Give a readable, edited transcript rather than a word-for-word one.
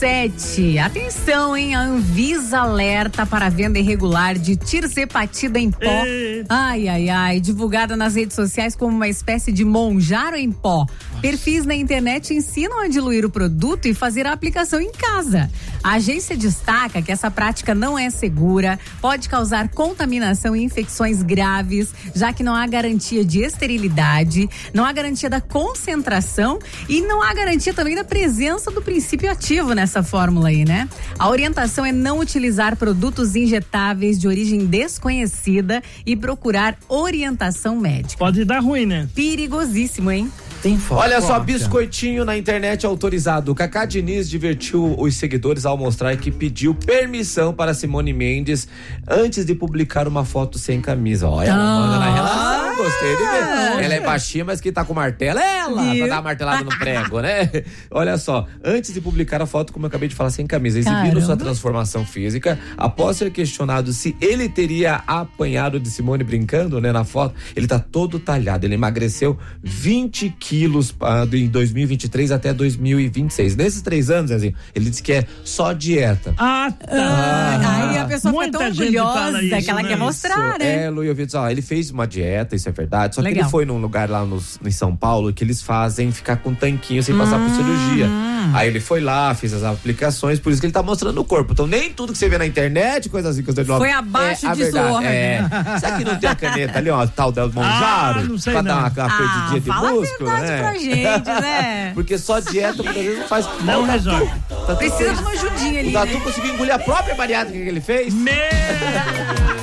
7. Atenção, hein? A Anvisa alerta para a venda irregular de tirzepatida em pó. Ai, ai, ai. Divulgada nas redes sociais como uma espécie de monjaro em pó. Perfis na internet ensinam a diluir o produto e fazer a aplicação em casa. A agência destaca que essa prática não é segura, pode causar contaminação e infecções graves, já que não há garantia de esterilidade, não há garantia da concentração e não há garantia também da presença do princípio ativo nessa fórmula aí, né? A orientação é não utilizar produtos injetáveis de origem desconhecida e procurar orientação médica. Pode dar ruim, né? Perigosíssimo, hein? Tem foto. Olha só, biscoitinho na internet autorizado. Cacá Diniz divertiu os seguidores ao mostrar que pediu permissão para Simone Mendes antes de publicar uma foto sem camisa. Olha, ela manda na relação, gostei de ver. Ela é baixinha, mas que tá com martelo é ela, pra dar uma martelada no prego, né? Olha só, antes de publicar a foto, como eu acabei de falar, sem camisa, exibindo sua transformação física, após ser questionado se ele teria apanhado de Simone brincando, né, na foto, ele tá todo talhado, ele emagreceu 20 quilos em 2023 até 2026. Nesses 3 anos, assim, ele disse que é só dieta. Aí a pessoa Muita fica tão gente fala orgulhosa isso, que ela né? quer mostrar, né? Lu, eu vi dizer, ele fez uma dieta, isso é verdade, só que Legal. ele foi num lugar lá em São Paulo que eles fazem ficar com tanquinho sem passar por cirurgia. Aí ele foi lá, fez as aplicações, por isso que ele tá mostrando o corpo. Então nem tudo que você vê na internet, coisa assim que você Foi abaixo disso, Será que não tem a caneta ali, ó, tal del Monjaro? Não sei pra dar não. uma perdidinha de fala músculo, a verdade né? pra gente, né? Porque só dieta muitas vezes não faz. Não resolve. Precisa de uma ajudinha ali, O né? Tatu conseguiu engolir a própria bariátrica que ele fez. Meu